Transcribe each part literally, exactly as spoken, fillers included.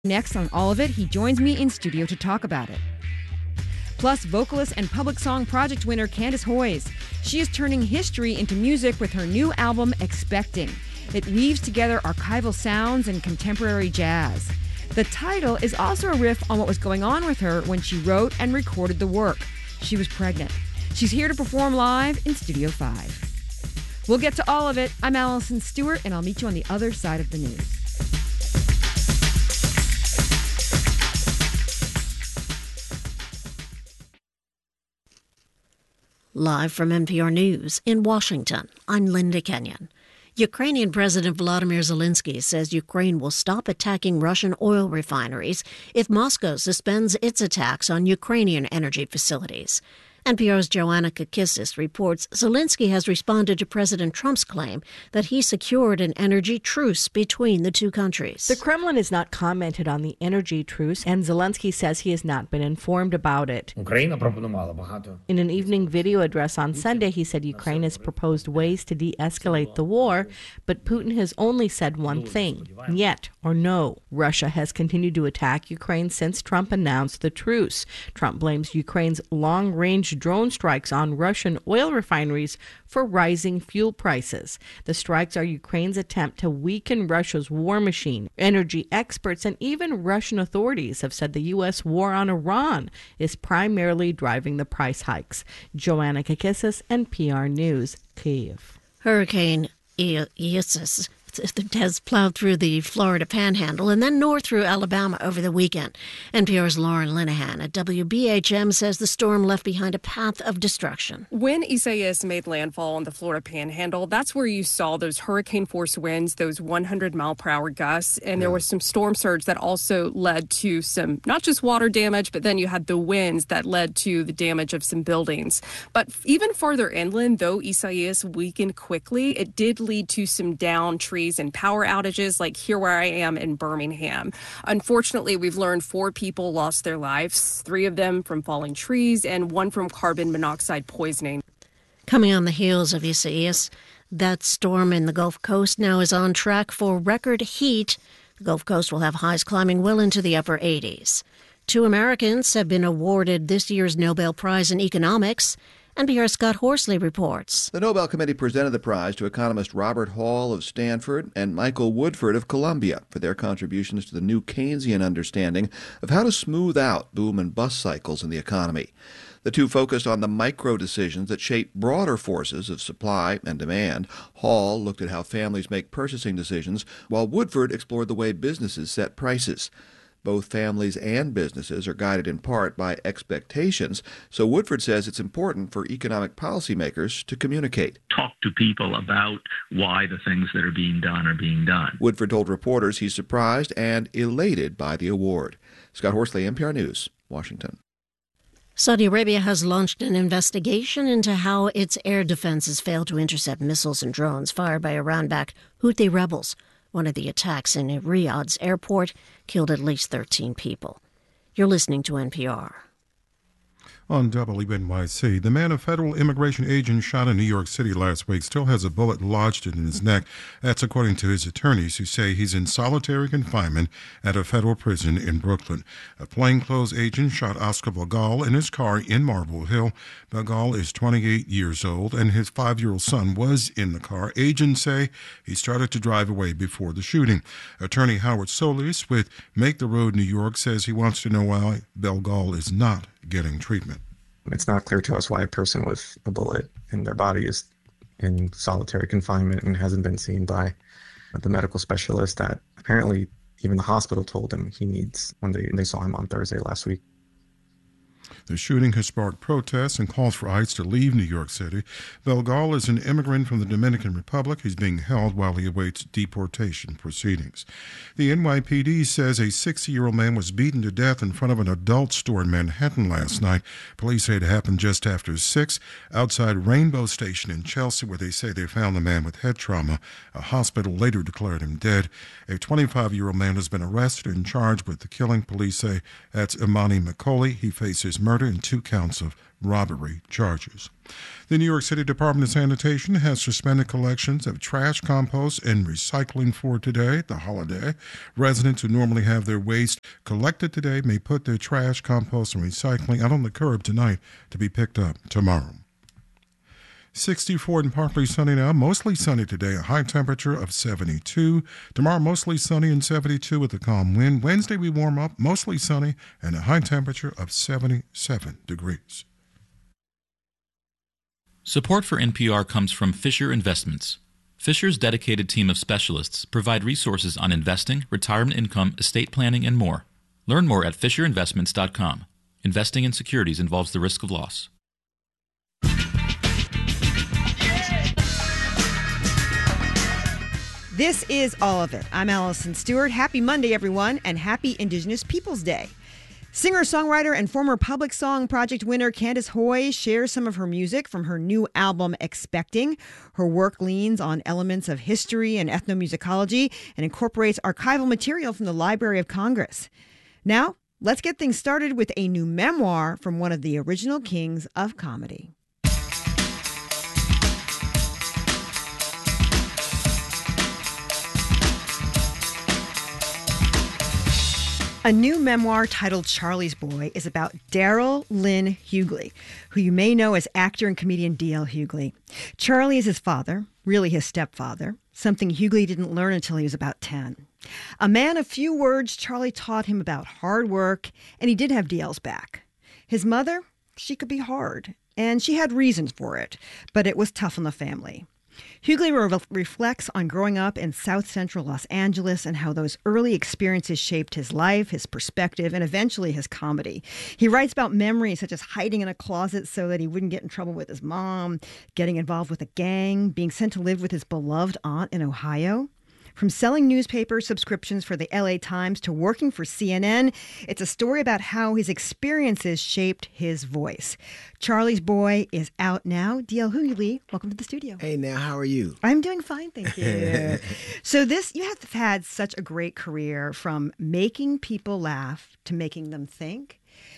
Next on All of It, he joins me in studio to talk about it. Plus, vocalist and public song project winner Candace Hoyes. She is turning history into music with her new album, Expecting. It weaves together archival sounds and contemporary jazz. The title is also a riff on what was going on with her when she wrote and recorded the work. She was pregnant. She's here to perform live in Studio five. We'll get to all of it. I'm Allison Stewart, and I'll meet you on the other side of the news. Live from N P R News in Washington, I'm Linda Kenyon. Ukrainian President Volodymyr Zelensky says Ukraine will stop attacking Russian oil refineries if Moscow suspends its attacks on Ukrainian energy facilities. N P R's Joanna Kakissis reports Zelensky has responded to President Trump's claim that he secured an energy truce between the two countries. The Kremlin has not commented on the energy truce, and Zelensky says he has not been informed about it. In an evening video address on Sunday, he said Ukraine has proposed ways to de-escalate the war, but Putin has only said one thing, yet or no. Russia has continued to attack Ukraine since Trump announced the truce. Trump blames Ukraine's long-range drone strikes on Russian oil refineries for rising fuel prices. The strikes are Ukraine's attempt to weaken Russia's war machine. Energy experts and even Russian authorities have said the U S war on Iran is primarily driving the price hikes. Joanna Kakissis, N P R News, Kyiv. Hurricane Isis has plowed through the Florida Panhandle and then north through Alabama over the weekend. N P R's Lauren Linehan at W B H M says the storm left behind a path of destruction. When Isaias made landfall on the Florida Panhandle, that's where you saw those hurricane-force winds, those one hundred mile per hour gusts, and there was some storm surge that also led to some, not just water damage, but then you had the winds that led to the damage of some buildings. But even farther inland, though Isaias weakened quickly, it did lead to some downed trees and power outages, like here where I am in Birmingham. Unfortunately, we've learned four people lost their lives, three of them from falling trees and one from carbon monoxide poisoning. Coming on the heels of Isaias, that storm in the Gulf Coast now is on track for record heat. The Gulf Coast will have highs climbing well into the upper eighties. Two Americans have been awarded this year's Nobel Prize in Economics. N P R's Scott Horsley reports. The Nobel Committee presented the prize to economist Robert Hall of Stanford and Michael Woodford of Columbia for their contributions to the new Keynesian understanding of how to smooth out boom and bust cycles in the economy. The two focused on the micro decisions that shape broader forces of supply and demand. Hall looked at how families make purchasing decisions, while Woodford explored the way businesses set prices. Both families and businesses are guided in part by expectations, so Woodford says it's important for economic policymakers to communicate. Talk to people about why the things that are being done are being done. Woodford told reporters he's surprised and elated by the award. Scott Horsley, N P R News, Washington. Saudi Arabia has launched an investigation into how its air defenses failed to intercept missiles and drones fired by Iran-backed Houthi rebels. One of the attacks in Riyadh's airport killed at least thirteen people. You're listening to N P R. On W N Y C, the man a federal immigration agent shot in New York City last week still has a bullet lodged in his neck. That's according to his attorneys, who say he's in solitary confinement at a federal prison in Brooklyn. A plainclothes agent shot Oscar Bagal in his car in Marble Hill. Bagal is twenty-eight years old, and his five-year-old son was in the car. Agents say he started to drive away before the shooting. Attorney Howard Solis with Make the Road New York says he wants to know why Bagal is not getting treatment. It's not clear to us why a person with a bullet in their body is in solitary confinement and hasn't been seen by the medical specialist that apparently even the hospital told him he needs when they, they saw him on Thursday last week. The shooting has sparked protests and calls for ICE to leave New York City. Bagal is an immigrant from the Dominican Republic. He's being held while he awaits deportation proceedings. The N Y P D says a sixty-year-old man was beaten to death in front of an adult store in Manhattan last night. Police say it happened just after six outside Rainbow Station in Chelsea, where they say they found the man with head trauma. A hospital later declared him dead. A twenty-five-year-old man has been arrested and charged with the killing. Police say that's Imani McCauley. He faces murder murder and two counts of robbery charges. The New York City Department of Sanitation has suspended collections of trash, compost, and recycling for today, the holiday. Residents who normally have their waste collected today may put their trash, compost, and recycling out on the curb tonight to be picked up tomorrow. sixty-four and partly sunny now, mostly sunny today, a high temperature of seventy-two. Tomorrow, mostly sunny and seventy-two with a calm wind. Wednesday, we warm up, mostly sunny, and a high temperature of seventy-seven degrees. Support for N P R comes from Fisher Investments. Fisher's dedicated team of specialists provide resources on investing, retirement income, estate planning, and more. Learn more at fisher investments dot com. Investing in securities involves the risk of loss. This is All of It. I'm Allison Stewart. Happy Monday, everyone, and happy Indigenous Peoples Day. Singer-songwriter and former Public Song Project winner Candace Hoy shares some of her music from her new album, Expecting. Her work leans on elements of history and ethnomusicology and incorporates archival material from the Library of Congress. Now, let's get things started with a new memoir from one of the original kings of comedy. A new memoir titled Charlie's Boy is about Darrell Lynn Hughley, who you may know as actor and comedian D L Hughley. Charlie is his father, really his stepfather, something Hughley didn't learn until he was about ten. A man of few words, Charlie taught him about hard work, and he did have D L's back. His mother, she could be hard, and she had reasons for it, but it was tough on the family. Hughley re- reflects on growing up in South Central Los Angeles and how those early experiences shaped his life, his perspective, and eventually his comedy. He writes about memories such as hiding in a closet so that he wouldn't get in trouble with his mom, getting involved with a gang, being sent to live with his beloved aunt in Ohio. From selling newspaper subscriptions for the L A Times to working for C N N, it's a story about how his experiences shaped his voice. Charlie's Boy is out now. D L Hughley, welcome to the studio. Hey, now, how are you? I'm doing fine, thank you. So this, you have had such a great career from making people laugh to making them think.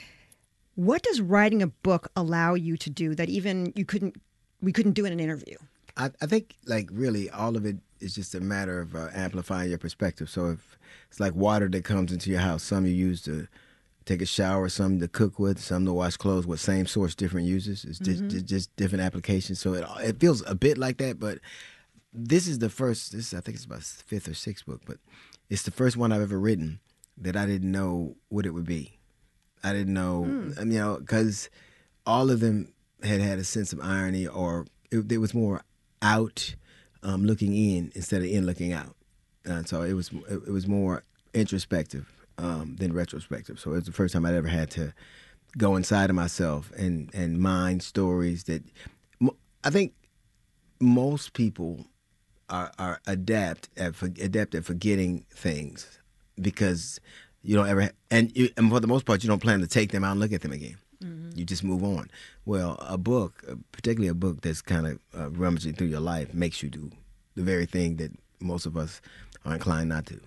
What does writing a book allow you to do that even you couldn't, we couldn't do in an interview? I, I think, like, really, all of it is just a matter of uh, amplifying your perspective. So if it's like water that comes into your house, some you use to take a shower, some to cook with, some to wash clothes with, same source, different uses. It's just, mm-hmm. just, just different applications. So it it feels a bit like that, but this is the first, this I think it's about fifth or sixth book, but it's the first one I've ever written that I didn't know what it would be. I didn't know, mm. you know, because all of them had had a sense of irony, or it, it was more out um, looking in instead of in looking out. And so it was it, it was more introspective um, than retrospective. So it was the first time I'd ever had to go inside of myself and, and mine stories that I think most people are, are adept at adept at forgetting things because you don't ever and, you, and for the most part you don't plan to take them out and look at them again. Mm-hmm. You just move on. Well, a book, particularly a book that's kind of uh, rummaging through your life, makes you do the very thing that most of us are inclined not to.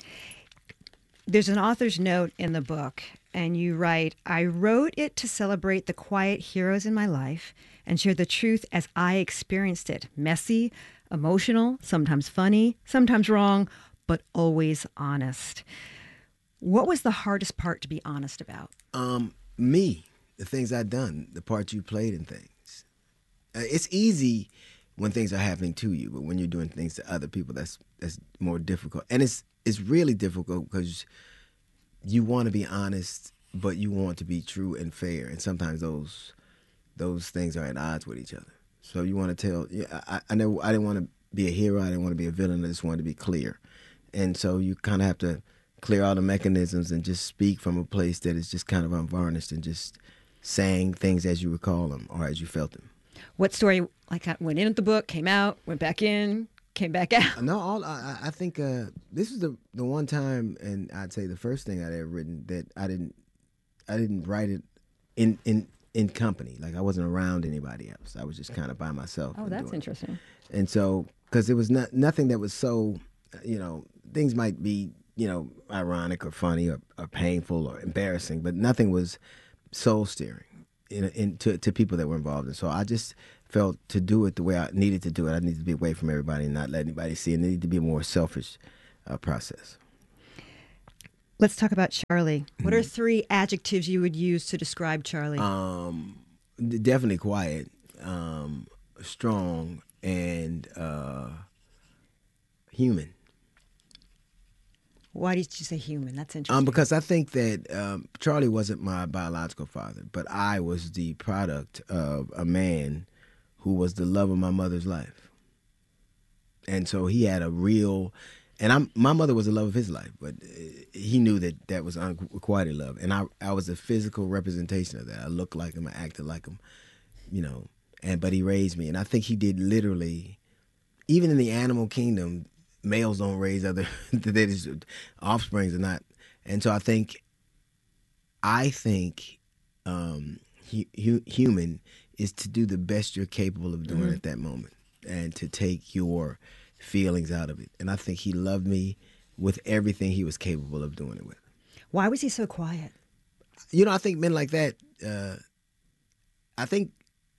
There's an author's note in the book, and you write, I wrote it to celebrate the quiet heroes in my life and share the truth as I experienced it. Messy, emotional, sometimes funny, sometimes wrong, but always honest. What was the hardest part to be honest about? Um, me. The things I've done, the part you played in things. Uh, it's easy when things are happening to you, but when you're doing things to other people, that's that's more difficult. And it's it's really difficult because you want to be honest, but you want to be true and fair, and sometimes those those things are at odds with each other. So you want to tell. Yeah, I, I never. I didn't want to be a hero. I didn't want to be a villain. I just wanted to be clear, and so you kind of have to clear all the mechanisms and just speak from a place that is just kind of unvarnished and just saying things as you recall them or as you felt them. What story like went in at the book, came out, went back in, came back out? No, all I, I think uh, this is the the one time, and I'd say the first thing I'd ever written that I didn't I didn't write it in in in company. Like I wasn't around anybody else. I was just kind of by myself. Oh, that's interesting. It. And so because it was not nothing that was so, you know, things might be, you know, ironic or funny or, or painful or embarrassing, but nothing was soul steering in, in to, to people that were involved. And so I just felt to do it the way I needed to do it, I needed to be away from everybody and not let anybody see it. It needed to be a more selfish uh, process. Let's talk about Charlie. What are three adjectives you would use to describe Charlie? Um, definitely quiet, um, strong, and uh, human. Why did you say human? That's interesting. Um, because I think that um, Charlie wasn't my biological father, but I was the product of a man who was the love of my mother's life. And so he had a real... And I'm, my mother was the love of his life, but he knew that that was unrequited love. And I, I was a physical representation of that. I looked like him, I acted like him, you know. And but he raised me, and I think he did literally. Even in the animal kingdom, males don't raise other. They just, offsprings are not. And so I think, I think, um, hu- hu- human is to do the best you're capable of doing mm-hmm. at that moment, and to take your feelings out of it. And I think he loved me with everything he was capable of doing it with. Why was he so quiet? You know, I think men like that, uh, I think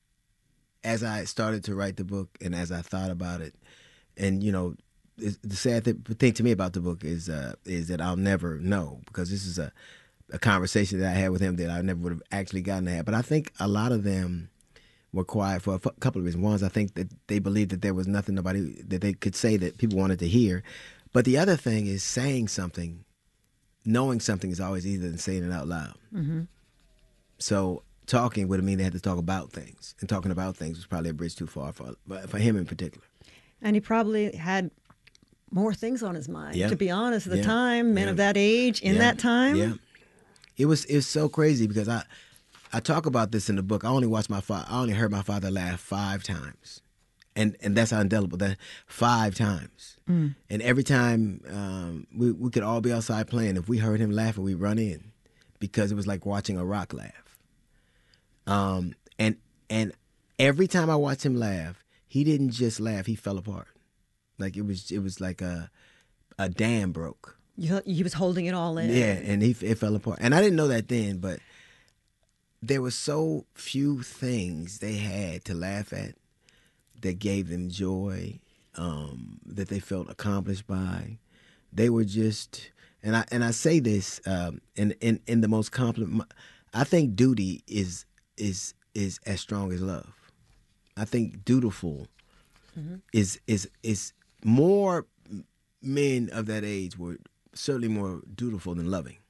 as I started to write the book and as I thought about it, and, you know, the sad thing to me about the book is uh, is that I'll never know, because this is a, a conversation that I had with him that I never would have actually gotten to have. But I think a lot of them were quiet for a f- couple of reasons. One is I think that they believed that there was nothing nobody that they could say that people wanted to hear. But the other thing is saying something, knowing something is always easier than saying it out loud. Mm-hmm. So talking would mean they had to talk about things, and talking about things was probably a bridge too far for for him in particular. And he probably had more things on his mind, yeah. to be honest, at the yeah. time, men yeah. of that age, in yeah. that time. Yeah, it was it was so crazy because I. I talk about this in the book. I only watched my father. I only heard my father laugh five times, and and that's how indelible. That five times, mm. and every time um, we we could all be outside playing. If we heard him laughing, we run in, because it was like watching a rock laugh. Um, and and every time I watched him laugh, he didn't just laugh; he fell apart. Like it was it was like a a dam broke. You, he was holding it all in. Yeah, and he it fell apart. And I didn't know that then, but there were so few things they had to laugh at that gave them joy, um, that they felt accomplished by. They were just, and I and I say this um, in, in in the most compliment. I think duty is is is as strong as love. I think dutiful mm-hmm. is is is more. Men of that age were certainly more dutiful than loving,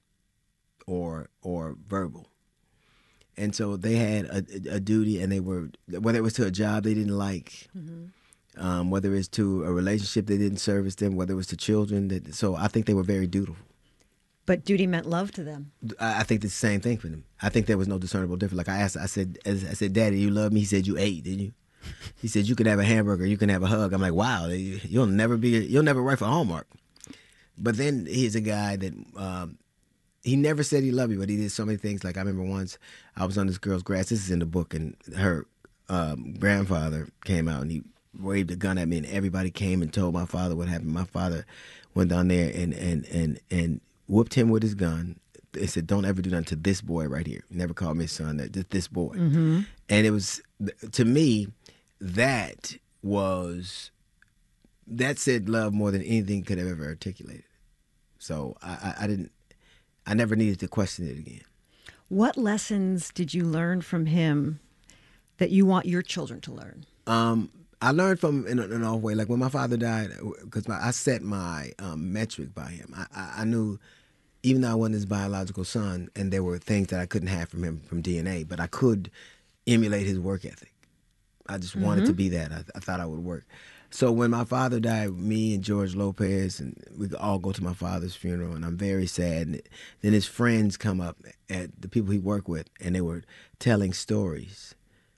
or or verbal. And so they had a, a duty, and they were, whether it was to a job they didn't like, mm-hmm. um, whether it's to a relationship that didn't service them, whether it was to children. That, so I think they were very dutiful. But duty meant love to them. I, I think it's the same thing for them. I think there was no discernible difference. Like I asked, I said, I said, Daddy, you love me? He said, you ate, didn't you? He said, you could have a hamburger, you can have a hug. I'm like, wow, you'll never be, you'll never write for Hallmark. But then he's a guy that, um, he never said he loved me, but he did so many things. Like I remember once I was on this girl's grass. This is in the book, and her um, grandfather came out and he waved a gun at me, and everybody came and told my father what happened. My father went down there and and and and whooped him with his gun. They said, "Don't ever do nothing to this boy right here." He never called me his son. That just this boy. Mm-hmm. And it was, to me, that was that said love more than anything could have ever articulated. So I, I, I didn't. I never needed to question it again. What lessons did you learn from him that you want your children to learn? Um, I learned from him in an off way. Like when my father died, because I set my um, metric by him. I, I, I knew, even though I wasn't his biological son, and there were things that I couldn't have from him from D N A, but I could emulate his work ethic. I just wanted mm-hmm. to be that. I, I thought I would work. So when my father died, me and George Lopez, and we could all go to my father's funeral, and I'm very sad. And then his friends come up, at the people he worked with, and they were telling stories.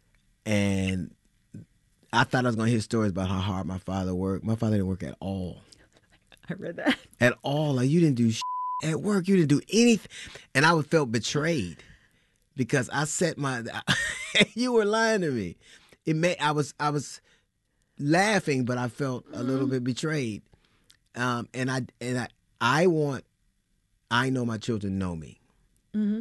And I thought I was going to hear stories about how hard my father worked. My father didn't work at all. I read that. At all. Like, you didn't do shit at work. You didn't do anything. And I felt betrayed because I set my, you were lying to me. It made, I was, I was, laughing, but I felt a little bit betrayed. Um, and I and I I want I know my children know me. Mm-hmm.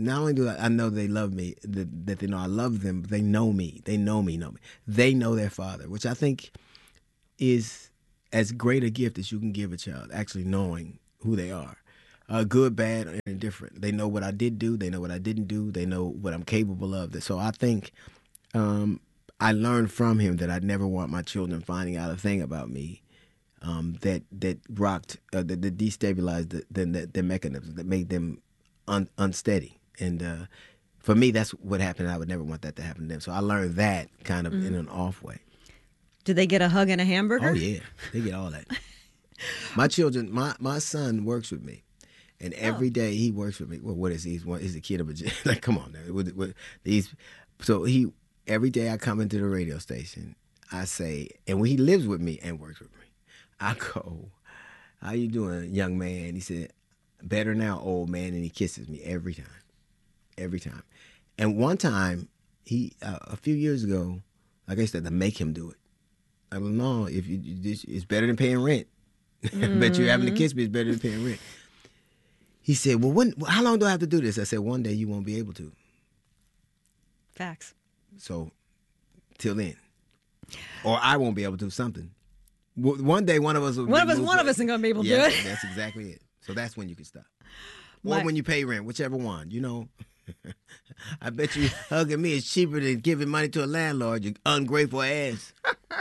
not only do I, I know they love me, that, that they know I love them, but they know me. They know me, know me. They know their father, which I think is as great a gift as you can give a child, actually knowing who they are. Uh, good, bad, or indifferent. They know what I did do. They know what I didn't do. They know what I'm capable of. So I think um, I learned from him that I'd never want my children finding out a thing about me um, that that rocked, uh, that, that destabilized the, the, the, the mechanisms, that made them un, unsteady. And uh, for me, that's what happened. I would never want that to happen to them. So I learned that kind of mm. in an off way. Do they get a hug and a hamburger? Oh, yeah. They get all that. My children, my, my son works with me. And every oh. day he works with me. Well, what is he? He's, one, he's a kid of a... Like, come on now. With, with these, so he, every day I come into the radio station, I say, and when he lives with me and works with me, I go, how you doing, young man? He said, better now, old man. And he kisses me every time. Every time. And one time, he uh, a few years ago, like I said, to make him do it. I go, no, if you, it's better than paying rent. Mm-hmm. I bet you having to kiss me is better than paying rent. He said, well, when, how long do I have to do this? I said, one day you won't be able to. Facts. So, till then. Or I won't be able to do something. One day one of us will One of us, one of us isn't going to be able to yeah, do it. That's exactly it. So that's when you can stop. Or My- when you pay rent, whichever one, you know. I bet you hugging me is cheaper than giving money to a landlord, you ungrateful ass.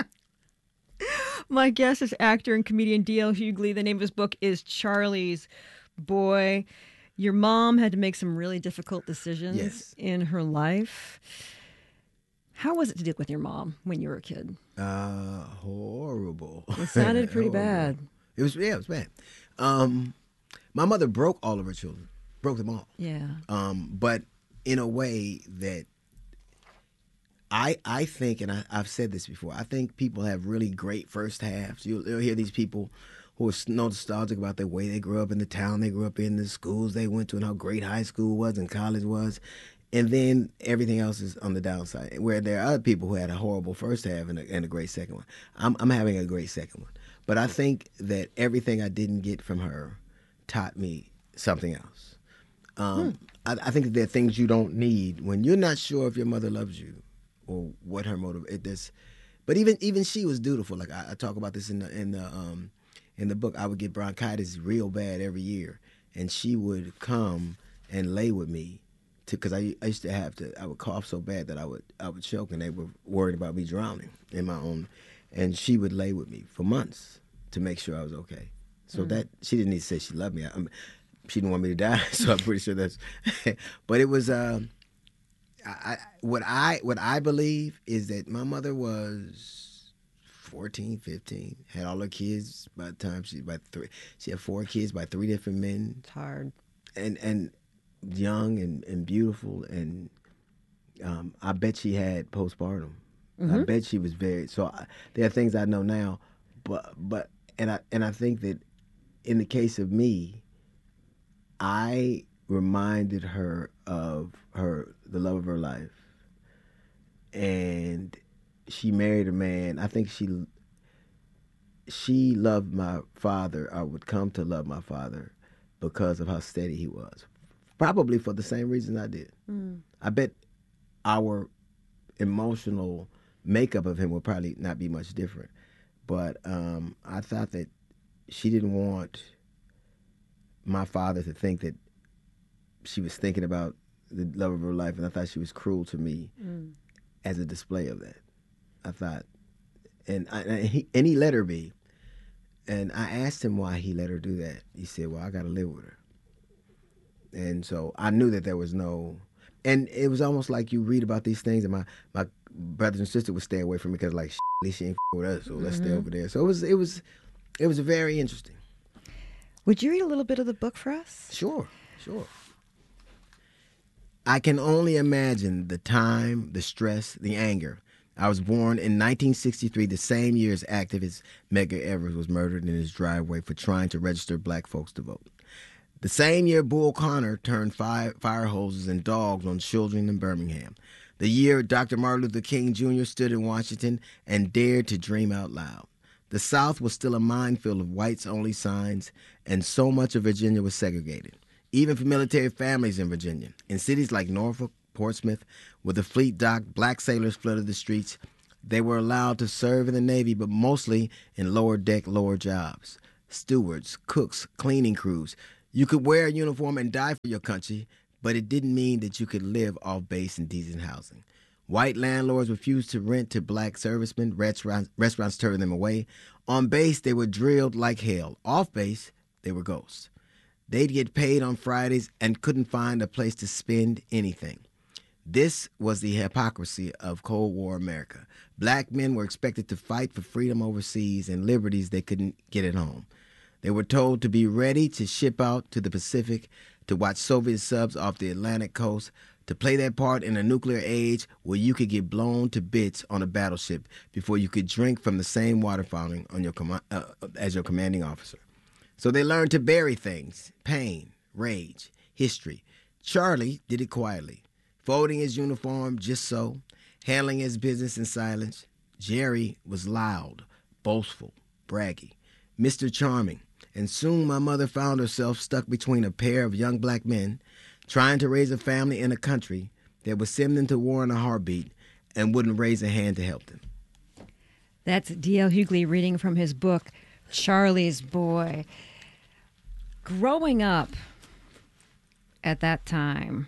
My guest is actor and comedian D L Hughley. The name of his book is Charlie's Boy. Your mom had to make some really difficult decisions yes. in her life. How was it to deal with your mom when you were a kid? Uh, horrible. It sounded pretty bad. It was, yeah, it was bad. Um, my mother broke all of her children, broke them all. Yeah. Um, but in a way that I I think, and I, I've said this before, I think people have really great first halves. You'll, you'll hear these people who are nostalgic about the way they grew up in the town they grew up in, the schools they went to, and how great high school was and college was. And then everything else is on the downside, where there are other people who had a horrible first half and a, and a great second one. I'm, I'm having a great second one. But I think that everything I didn't get from her taught me something else. Um, hmm. I, I think that there are things you don't need when you're not sure if your mother loves you or what her motive is. But even even she was dutiful. Like I, I talk about this in the in the um, in the book. I would get bronchitis real bad every year, and she would come and lay with me, to because I, I used to have to. I would cough so bad that I would I would choke, and they were worried about me drowning in my own. And she would lay with me for months to make sure I was okay. So mm. that she didn't need to say she loved me. I, I'm, she didn't want me to die, so I'm pretty sure that's. But it was. Uh, I, what I what I believe is that my mother was fourteen, fifteen, had all her kids by the time she by three. She had four kids by three different men. It's hard. And and young and, and beautiful, and um, I bet she had postpartum. Mm-hmm. I bet she was very. So I, there are things I know now, but but and I and I think that in the case of me, I reminded her of her the love of her life, and she married a man. I think she she loved my father. I would come to love my father because of how steady he was, probably for the same reason I did. Mm. I bet our emotional makeup of him would probably not be much different, but um, I thought that she didn't want my father to think that she was thinking about the love of her life, and I thought she was cruel to me mm. as a display of that. I thought, and I, and he and he let her be, and I asked him why he let her do that. He said, "Well, I got to live with her," and so I knew that there was no, and it was almost like you read about these things, and my my brothers and sisters would stay away from me because like, at least she ain't with us, so let's mm-hmm. stay over there. So it was it was it was very interesting. Would you read a little bit of the book for us? Sure, sure. I can only imagine the time, the stress, the anger. I was born in nineteen sixty-three, the same year as activist Medgar Evers was murdered in his driveway for trying to register black folks to vote. The same year Bull Connor turned fire, fire hoses and dogs on children in Birmingham. The year Doctor Martin Luther King Junior stood in Washington and dared to dream out loud. The South was still a minefield of whites-only signs, and so much of Virginia was segregated. even for military families in Virginia. In cities like Norfolk, Portsmouth, where the fleet docked, black sailors flooded the streets. They were allowed to serve in the Navy, but mostly in lower deck, lower jobs. Stewards, cooks, cleaning crews. You could wear a uniform and die for your country, but it didn't mean that you could live off base in decent housing. White landlords refused to rent to black servicemen. Restaurants, restaurants turned them away. On base, they were drilled like hell. Off base, they were ghosts. They'd get paid on Fridays and couldn't find a place to spend anything. This was the hypocrisy of Cold War America. Black men were expected to fight for freedom overseas and liberties they couldn't get at home. They were told to be ready to ship out to the Pacific, to watch Soviet subs off the Atlantic coast, to play their part in a nuclear age where you could get blown to bits on a battleship before you could drink from the same water fountain on your com- uh, as your commanding officer. So they learned to bury things, pain, rage, history. Charlie did it quietly, folding his uniform just so, handling his business in silence. Jerry was loud, boastful, braggy, Mister Charming, and soon my mother found herself stuck between a pair of young black men trying to raise a family in a country that would send them to war in a heartbeat and wouldn't raise a hand to help them. That's D L Hughley reading from his book, Charlie's Boy. Growing up at that time,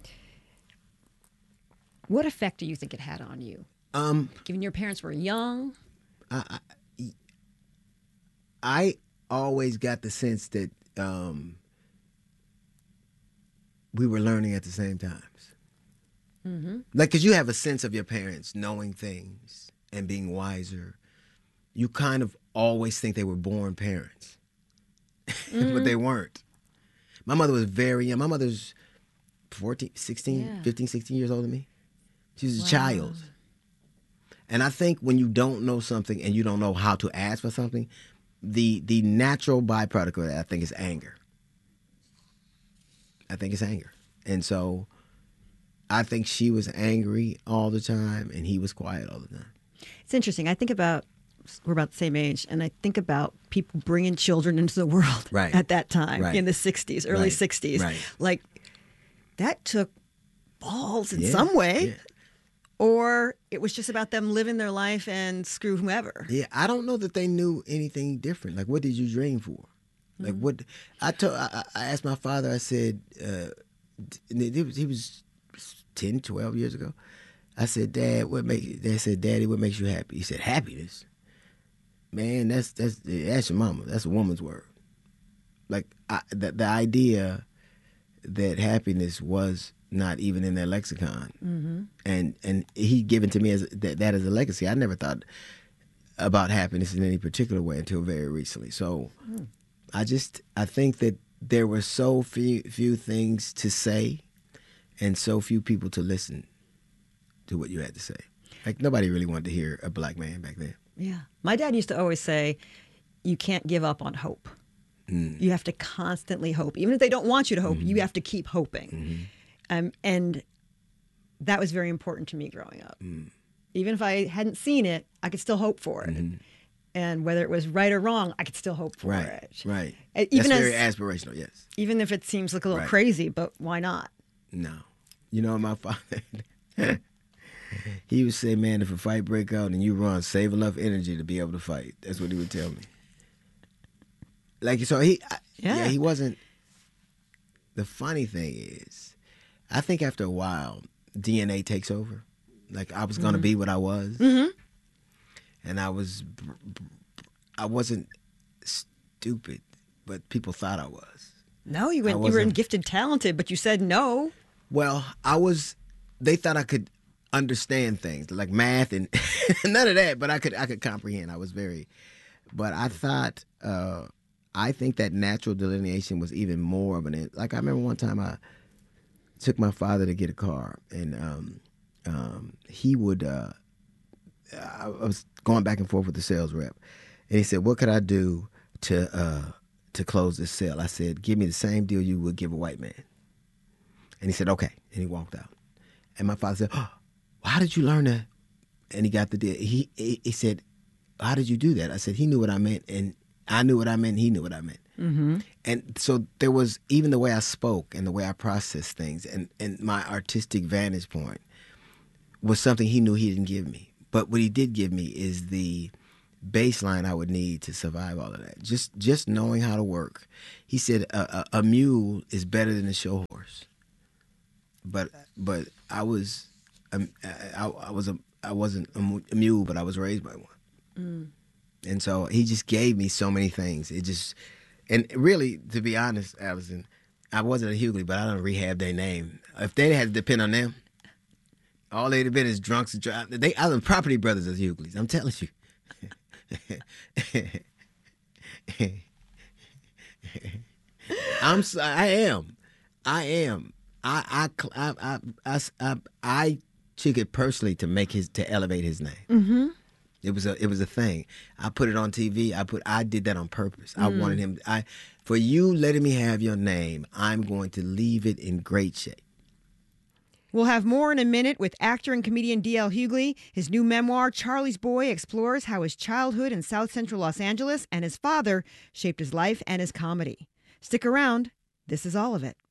what effect do you think it had on you? Um, Given your parents were young? I, I, I always got the sense that um, we were learning at the same times. Mm-hmm. Like, because you have a sense of your parents knowing things and being wiser. You kind of always think they were born parents, mm-hmm. but they weren't. My mother was very young. My mother's fourteen, sixteen, yeah. fifteen, sixteen years older than me. She was wow. a child. And I think when you don't know something and you don't know how to ask for something, the the natural byproduct of that, I think, is anger. I think it's anger. And so I think she was angry all the time and he was quiet all the time. It's interesting. I think about, we're about the same age, and I think about people bringing children into the world right. at that time, right. in the sixties, early right. sixties. Right. Like, that took balls in yeah. some way. Yeah. Or it was just about them living their life and screw whoever. Yeah, I don't know that they knew anything different. Like, what did you dream for? Like, mm-hmm. what? I told. I, I asked my father. I said, uh, he was, he was ten, twelve years ago. I said, Dad, what make? They said, Daddy, what makes you happy? He said, happiness. Man, that's that's that's your mama. That's a woman's word. Like, I, the the idea that happiness was not even in their lexicon, mm-hmm. and and he given to me as that, that as a legacy. I never thought about happiness in any particular way until very recently. So mm. I just I think that there were so few few things to say, and so few people to listen to what you had to say. Like, nobody really wanted to hear a black man back then. Yeah, my dad used to always say, "You can't give up on hope. Mm. You have to constantly hope, even if they don't want you to hope. Mm-hmm. You have to keep hoping." Mm-hmm. Um, and that was very important to me growing up. Mm. Even if I hadn't seen it, I could still hope for it. Mm-hmm. And whether it was right or wrong, I could still hope for right, it. Right, right. That's very aspirational, yes. Even if it seems like a little right. crazy, but why not? No. You know, my father, he would say, man, if a fight break out and you run, save enough energy to be able to fight. That's what he would tell me. Like, so he, yeah, yeah he wasn't, the funny thing is, I think after a while, D N A takes over. Like, I was going to mm-hmm. be what I was. Mm-hmm. And I was, I wasn't stupid, but people thought I was. No, you, went, you were gifted, talented, but you said no. Well, I was, they thought I could understand things, like math and none of that, but I could I could comprehend. I was very, but I thought, uh, I think that natural delineation was even more of an, like, I remember one time I took my father to get a car, and um, um, he would, uh, I was going back and forth with the sales rep, and he said, what could I do to uh, to close this sale? I said, give me the same deal you would give a white man. And he said, okay, and he walked out. And my father said, oh, how did you learn that? And he got the deal. He, he, he said, how did you do that? I said, he knew what I meant, and I knew what I meant, and he knew what I meant. Mm-hmm. And so there was, even the way I spoke and the way I processed things and, and my artistic vantage point was something he knew he didn't give me. But what he did give me is the baseline I would need to survive all of that. Just just knowing how to work. He said a, a, a mule is better than a show horse. But but I was um, I, I was a I wasn't a mule, but I was raised by one. Mm. And so he just gave me so many things. It just, and really, to be honest, Allison, I wasn't a Hughley, but I don't rehab their name. If they had to depend on them, all they'd have been is drunks and dry. They are the property brothers of Hughleys. I'm telling you. I'm. I am. I am. I. I. I. I. I, I, I took it personally to make his to elevate his name. Mm-hmm. It was a. It was a thing. I put it on T V. I put. I did that on purpose. Mm. I wanted him. I. For you letting me have your name, I'm going to leave it in great shape. We'll have more in a minute with actor and comedian D L Hughley. His new memoir, Charlie's Boy, explores how his childhood in South Central Los Angeles and his father shaped his life and his comedy. Stick around. This is all of it.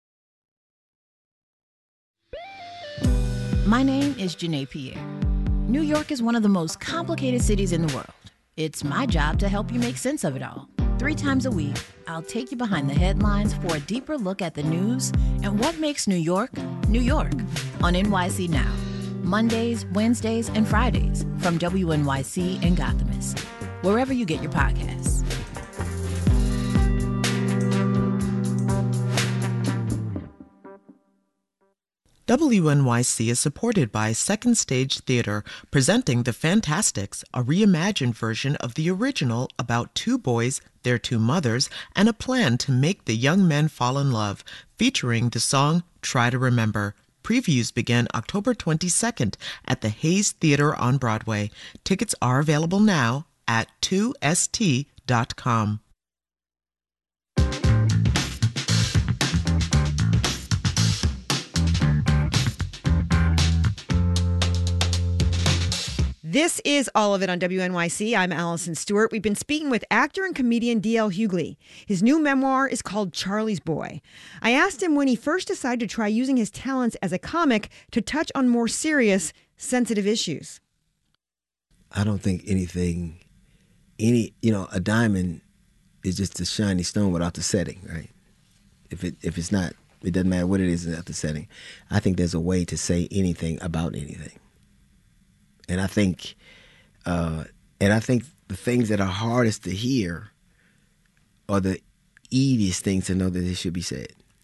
My name is Janae Pierre. New York is one of the most complicated cities in the world. It's my job to help you make sense of it all. Three times a week, I'll take you behind the headlines for a deeper look at the news and what makes New York, New York, on N Y C Now. Mondays, Wednesdays, and Fridays from W N Y C and Gothamist, wherever you get your podcasts. W N Y C is supported by Second Stage Theater, presenting The Fantastics, a reimagined version of the original about two boys, their two mothers, and a plan to make the young men fall in love, featuring the song Try to Remember. Previews begin October twenty-second at the Hayes Theater on Broadway. Tickets are available now at two S T dot com. This is All of It on W N Y C. I'm Allison Stewart. We've been speaking with actor and comedian D L Hughley. His new memoir is called Charlie's Boy. I asked him when he first decided to try using his talents as a comic to touch on more serious, sensitive issues. I don't think anything, any, you know, a diamond is just a shiny stone without the setting, right? If it if it's not, it doesn't matter what it is without the setting. I think there's a way to say anything about anything. And I think, uh, and I think the things that are hardest to hear are the easiest things to know that it should be said.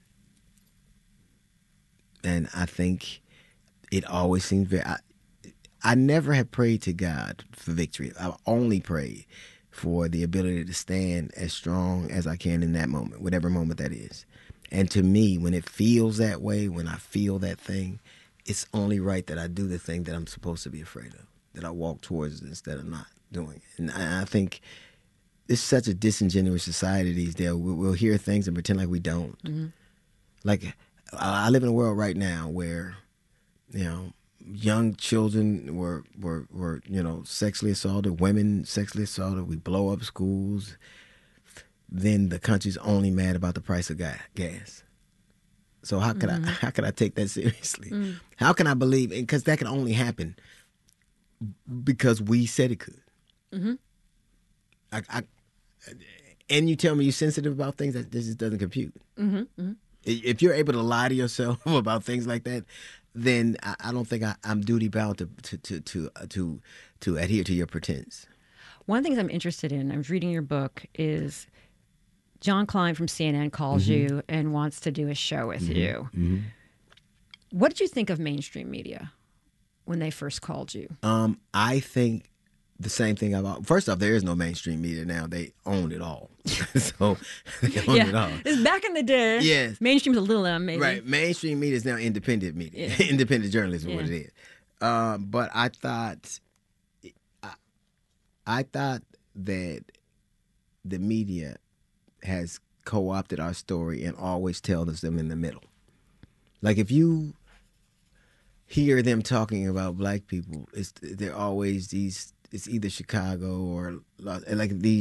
And I think it always seems very. I, I never have prayed to God for victory. I only prayed for the ability to stand as strong as I can in that moment, whatever moment that is. And to me, when it feels that way, when I feel that thing, it's only right that I do the thing that I'm supposed to be afraid of, that I walk towards it instead of not doing it. And I, I think it's such a disingenuous society these days. We'll, we'll hear things and pretend like we don't. Mm-hmm. Like, I live in a world right now where, you know, young children were, were, were you know, sexually assaulted, women sexually assaulted. We blow up schools. Then the country's only mad about the price of ga- gas. So how could mm-hmm. I how could I take that seriously? Mm. How can I believe? Because that can only happen because we said it could. Mm-hmm. I, I, and you tell me you're sensitive about things that this just doesn't compute. Mm-hmm. Mm-hmm. If you're able to lie to yourself about things like that, then I, I don't think I, I'm duty bound to to to to, uh, to to adhere to your pretense. One of the things I'm interested in, I was reading your book, is John Klein from C N N calls mm-hmm. you and wants to do a show with mm-hmm. you. Mm-hmm. What did you think of mainstream media when they first called you? Um, I think the same thing about, first off, there is no mainstream media now. They own it all. so they own yeah. it all. It's back in the day. Yes. Mainstream's a little M, maybe. Right. Mainstream media is now independent media. Yeah. Independent journalism is yeah. what it is. Um, but I thought, I, I thought that the media has co-opted our story and always tells us them in the middle. Like if you hear them talking about black people, it's they're always these. It's either Chicago or like these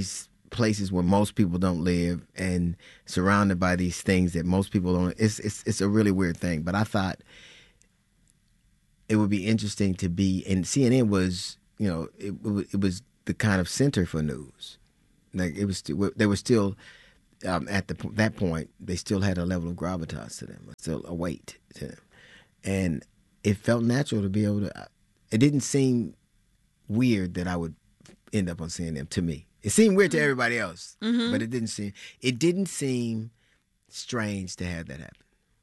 places where most people don't live and surrounded by these things that most people don't. It's it's it's a really weird thing. But I thought it would be interesting to be, and C N N was, you know, it, it was the kind of center for news. Like it was, they were still um, at the that point. They still had a level of gravitas to them, still a weight to them, and it felt natural to be able to. It didn't seem weird that I would end up on C N N. To me, it seemed weird to everybody else, mm-hmm. but it didn't seem. It didn't seem strange to have that happen,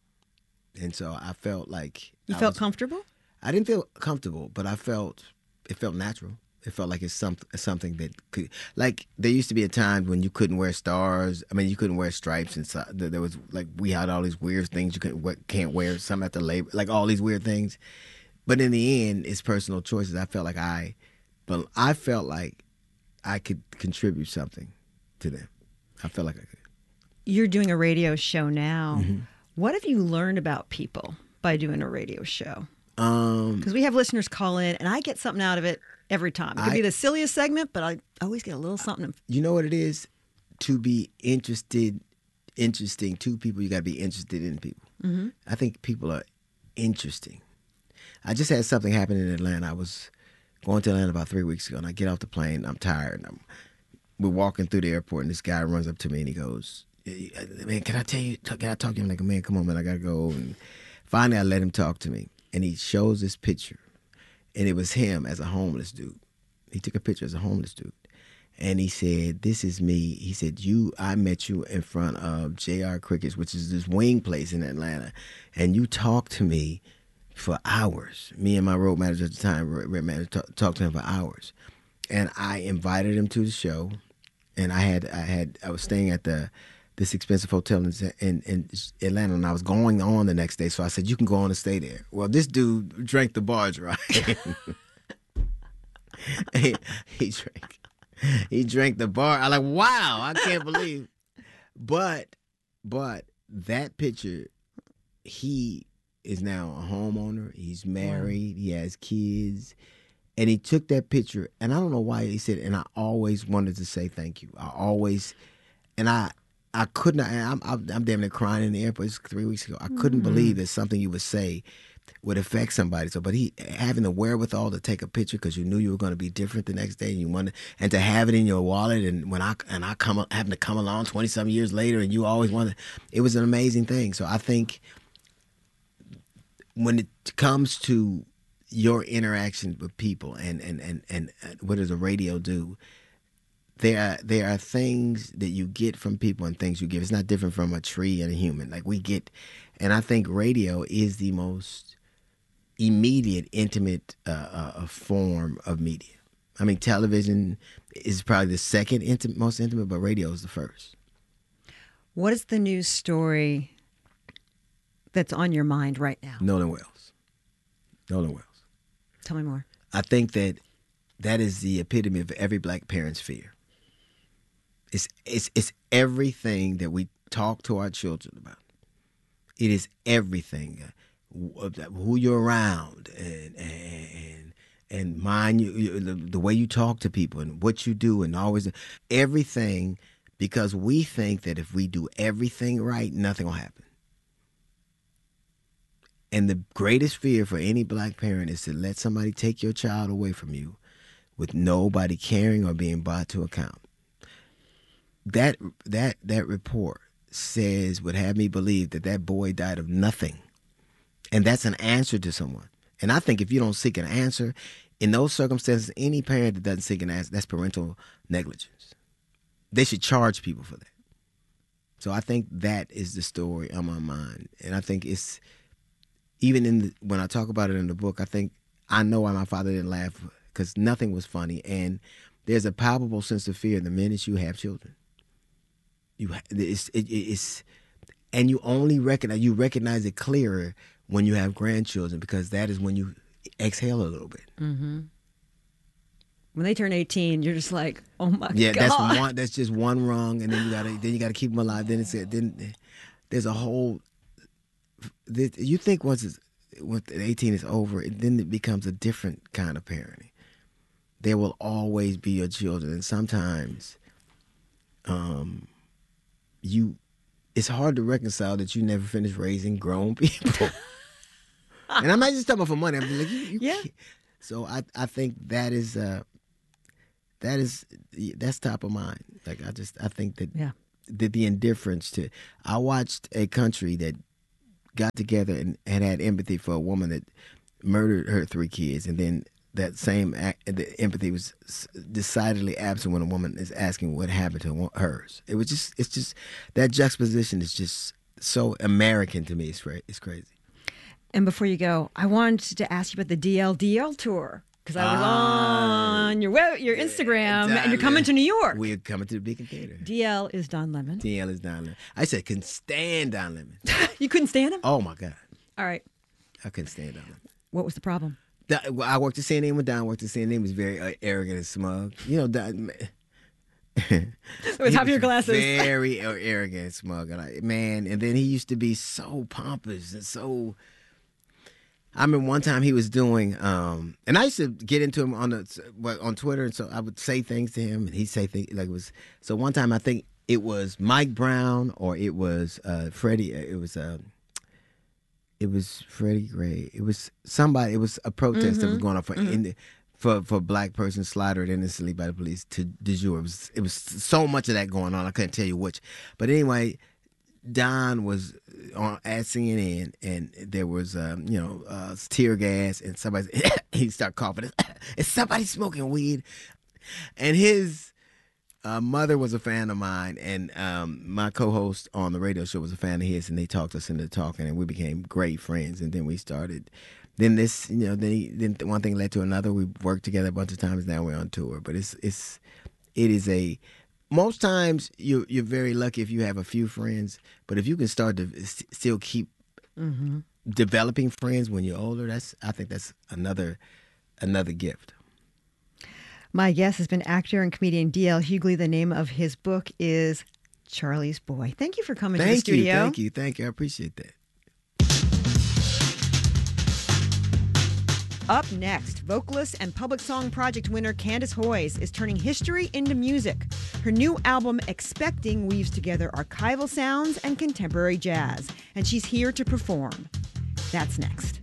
and so I felt like you I felt was, comfortable. I didn't feel comfortable, but I felt it felt natural. It felt like it's some, something that could, like there used to be a time when you couldn't wear stars. I mean, you couldn't wear stripes, and so, there was like we had all these weird things you couldn't can't wear. Some at the labor, like all these weird things. But in the end, it's personal choices. I felt like I, but I felt like I could contribute something to them. I felt like I could. You're doing a radio show now. Mm-hmm. What have you learned about people by doing a radio show? Um, because we have listeners call in, and I get something out of it every time. It could I, be the silliest segment, but I always get a little something. You know what it is? To be interested, interesting to people, you got to be interested in people. Mm-hmm. I think people are interesting. I just had something happen in Atlanta. I was going to Atlanta about three weeks ago, and I get off the plane. I'm tired. And I'm, we're walking through the airport, and this guy runs up to me, and he goes, "Man, can I tell you? Can I talk to him?" I'm like, "Man, come on, man, I gotta go." And finally, I let him talk to me, and he shows this picture, and it was him as a homeless dude. He took a picture as a homeless dude, and he said, "This is me." He said, "You, I met you in front of J R Crickets, which is this wing place in Atlanta, and you talked to me for hours." Me and my road manager at the time, road manager, talk, talked to him for hours, and I invited him to the show, and I had, I had, I was staying at the this expensive hotel in, in in Atlanta, and I was going on the next day, so I said, "You can go on and stay there." Well, this dude drank the bar dry. he, he drank, he drank the bar. I'm like, wow, I can't believe. But, but that picture, he is now a homeowner. He's married. Wow. He has kids. And he took that picture, and I don't know why he said, and I always wanted to say thank you. I always, and I I couldn't, I'm, I'm, I'm damn near crying in the airport. It's three weeks ago. I couldn't mm-hmm. believe that something you would say would affect somebody. So, but he, having the wherewithal to take a picture because you knew you were going to be different the next day, and you wanted, and to have it in your wallet, and when I, and I come, having to come along twenty-some years later, and you always wanted, it was an amazing thing. So I think when it comes to your interaction with people and, and, and, and what does a radio do, there are, there are things that you get from people and things you give. It's not different from a tree and a human. Like we get, and I think radio is the most immediate, intimate uh, uh, form of media. I mean, television is probably the second intimate, most intimate, but radio is the first. What is the news story that's on your mind right now? Nolan Wells. Nolan Wells. Tell me more. I think that that is the epitome of every black parent's fear. It's it's it's everything that we talk to our children about. It is everything, uh, who you're around, and and and mind you, the, the way you talk to people, and what you do, and always everything, because we think that if we do everything right, nothing will happen. And the greatest fear for any black parent is to let somebody take your child away from you with nobody caring or being brought to account. That that that report says, would have me believe that that boy died of nothing. And that's an answer to someone. And I think if you don't seek an answer, in those circumstances, any parent that doesn't seek an answer, that's parental negligence. They should charge people for that. So I think that is the story on my mind. And I think it's, even in the, when I talk about it in the book, I think I know why my father didn't laugh, because nothing was funny. And there's a palpable sense of fear the minute you have children. You it's, it, it's and you only recognize you recognize it clearer when you have grandchildren, because that is when you exhale a little bit. Mm-hmm. When they turn eighteen, you're just like, oh my yeah, god. Yeah, that's one. That's just one wrong, and then you gotta then you gotta keep them alive. Then it's then there's a whole. You think once it's once eighteen is over, then it becomes a different kind of parenting. There will always be your children, and sometimes um, you it's hard to reconcile that you never finished raising grown people. And I'm not just talking about for money. I'm just like, you, you yeah. Can't. So I, I think that is uh, that is that's top of mind. Like I just I think that yeah. that the indifference to I watched a country that got together and, and had empathy for a woman that murdered her three kids, and then that same act, the empathy was decidedly absent when a woman is asking what happened to hers. It was just, it's just, that juxtaposition is just so American to me. It's, it's crazy. And before you go, I wanted to ask you about the D L D L tour, because I was uh, on your web, your Instagram, Don, and you're coming to New York. We're coming to the Beacon Theater. D L is Don Lemon. D L is Don Lemon. I said, couldn't stand Don Lemon. You couldn't stand him? Oh, my God. All right. I couldn't stand Don Lemon. What was the problem? I worked at C N N when Don worked at C N N. He was very uh, arrogant and smug. You know, Don. With top of your glasses. Very arrogant and smug. And I, man, and then he used to be so pompous and so. I remember one time he was doing, um, and I used to get into him on the on Twitter, and so I would say things to him, and he'd say things like it was. So one time I think it was Mike Brown or it was uh, Freddie. It was. Uh, It was Freddie Gray. It was somebody. It was a protest mm-hmm. that was going on for mm-hmm. in the, for for black person slaughtered innocently by the police to de jure. It was it was so much of that going on. I couldn't tell you which. But anyway, Don was on at C N N, and there was um, you know uh, tear gas, and somebody he started coughing. Is somebody smoking weed? And his. Uh, mother was a fan of mine, and um, my co-host on the radio show was a fan of his, and they talked us into talking, and we became great friends. And then we started. Then this, you know, then he, then one thing led to another. We worked together a bunch of times. Now we're on tour, but it's it's it is a. Most times you you're very lucky if you have a few friends, but if you can start to still keep mm-hmm. developing friends when you're older, that's I think that's another another gift. My guest has been actor and comedian D L Hughley. The name of his book is Charlie's Boy. Thank you for coming thank to the studio. You, thank you, thank you. I appreciate that. Up next, vocalist and Public Song Project winner Candace Hoyes is turning history into music. Her new album, Expecting, weaves together archival sounds and contemporary jazz, and she's here to perform. That's next.